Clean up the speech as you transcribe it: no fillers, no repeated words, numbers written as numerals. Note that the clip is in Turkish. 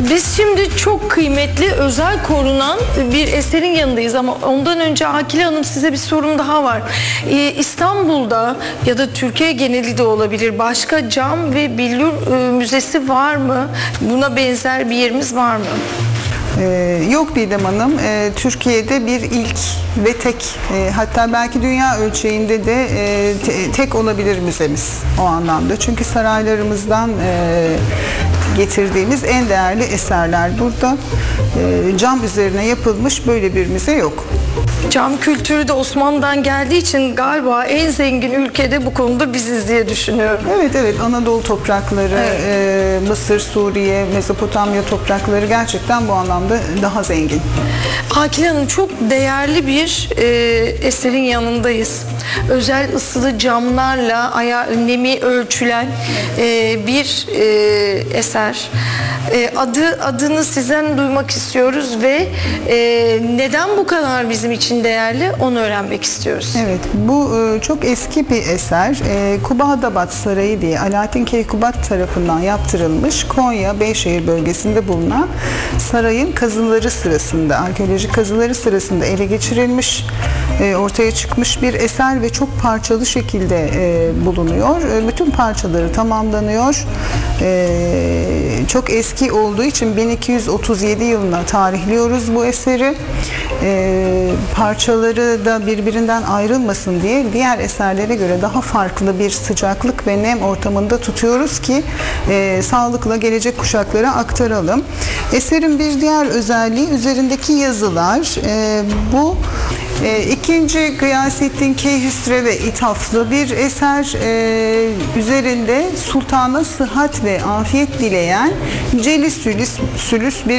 Biz şimdi çok kıymetli, özel korunan bir eserin yanındayız ama ondan önce Akile Hanım, size bir sorum daha var. İstanbul'da ya da Türkiye geneli de olabilir, başka cam ve billur müzesi var mı? Buna benzer bir yerimiz var mı? Yok Didem Hanım, Türkiye'de bir ilk ve tek, hatta belki dünya ölçeğinde de tek olabilir müzemiz o anlamda. Çünkü saraylarımızdan getirdiğimiz en değerli eserler burada. Cam üzerine yapılmış böyle bir müze yok. Cam kültürü de Osmanlı'dan geldiği için galiba en zengin ülkede bu konuda biziz diye düşünüyorum. Evet, Anadolu toprakları, evet. Mısır, Suriye, Mezopotamya toprakları gerçekten bu anlamda daha zengin. Akile Hanım, çok değerli bir eserin yanındayız. Özel ısılı camlarla nemi ölçülen bir eser. Adını sizden duymak istiyoruz ve neden bu kadar bizim için değerli, onu öğrenmek istiyoruz. Evet, bu çok eski bir eser. Kubadabat Sarayı diye Alaaddin Keykubat tarafından yaptırılmış, Konya Beyşehir bölgesinde bulunan sarayın kazıları sırasında, arkeolojik kazıları sırasında ele geçirilmiş, ortaya çıkmış bir eser ve çok parçalı şekilde bulunuyor. Bütün parçaları tamamlanıyor. Çok eski olduğu için 1237 yılına tarihliyoruz bu eseri. Parçaları da birbirinden ayrılmasın diye diğer eserlere göre daha farklı bir sıcaklık ve nem ortamında tutuyoruz ki sağlıkla gelecek kuşaklara aktaralım. Eserin bir diğer özelliği üzerindeki yazılar. Bu İkinci Gıyasettin Keyhüsrev'e ithaflı bir eser. Üzerinde sultana sıhhat ve afiyet dileyen Celis Sülüs bir